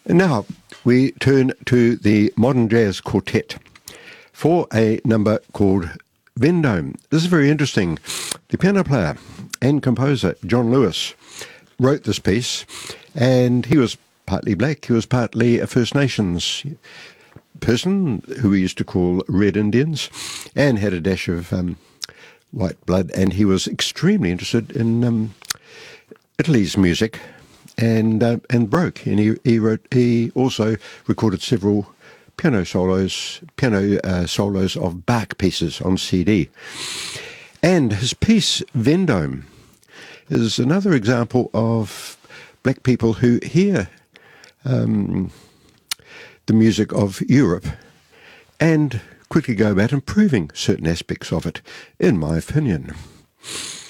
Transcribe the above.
And now we turn to the modern jazz quartet for a number called Vendome. This is very interesting. The piano player and composer John Lewis wrote this piece, and he was partly black, he was partly a First Nations person who we used to call Red Indians, and had a dash of white blood, and he was extremely interested in Italy's music, and broke. And he also recorded several piano solos of Bach pieces on CD. And his piece Vendome is another example of black people who hear the music of Europe and quickly go about improving certain aspects of it, in my opinion.